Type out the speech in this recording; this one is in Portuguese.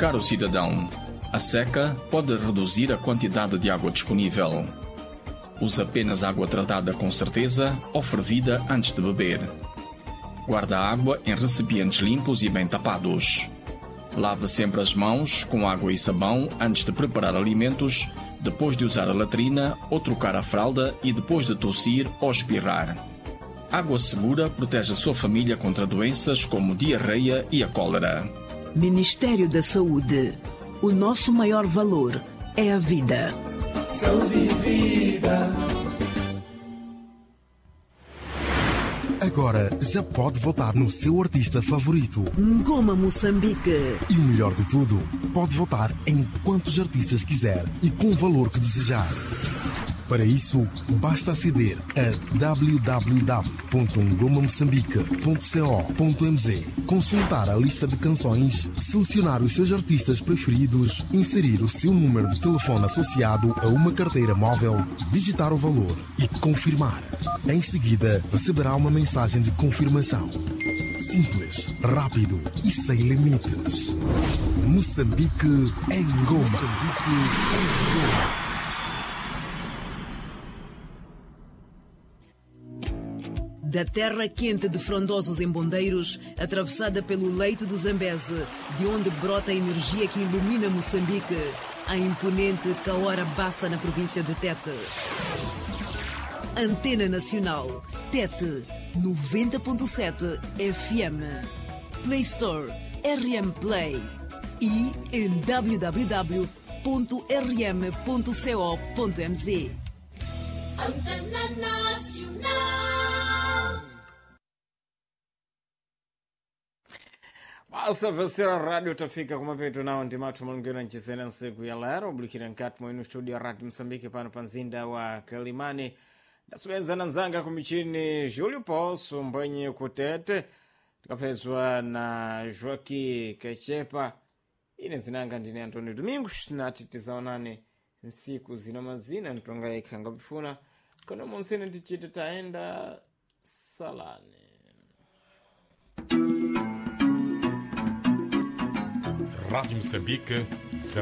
Caro cidadão, a seca pode reduzir a quantidade de água disponível. Use apenas água tratada com certeza ou fervida antes de beber. Guarda a água em recipientes limpos e bem tapados. Lave sempre as mãos com água e sabão antes de preparar alimentos, depois de usar a latrina ou trocar a fralda e depois de tossir ou espirrar. Água segura protege a sua família contra doenças como diarreia e a cólera. Ministério da Saúde. O nosso maior valor é a vida. Saúde e vida. Agora já pode votar no seu artista favorito. Ngoma Moçambique. E o melhor de tudo, pode votar em quantos artistas quiser e com o valor que desejar. Para isso, basta aceder a www.ngomamoçambique.co.mz, consultar a lista de canções, selecionar os seus artistas preferidos, inserir o seu número de telefone associado a uma carteira móvel, digitar o valor e confirmar. Em seguida, receberá uma mensagem de confirmação. Simples, rápido e sem limites. Moçambique em Goma. Moçambique em Goma. Da terra quente de frondosos embondeiros, atravessada pelo leito do Zambeze, de onde brota a energia que ilumina Moçambique, a imponente Kaora Bassa na província de Tete. Antena Nacional, Tete, 90.7 FM. Play Store, RM Play. E em www.rm.co.mz. Antena Nacional. Basa vasira radio utafika kumapetu nao ndimatu mwingine nchisena nsiku ya lero oblikira nkati mwenu studio Radio Msambiki pano panzinda wa Kalimani dasuenza na nzanga kumichini Julio Poso mbwenye kutete tukapezwa na Joaquim Kechepa ine zinanga ndine Antônio Domingos nati tizaonane nsiku zina mazina ntonga ikanga bifuna kono monsene tichite taenda salane. Rádio Moçambique,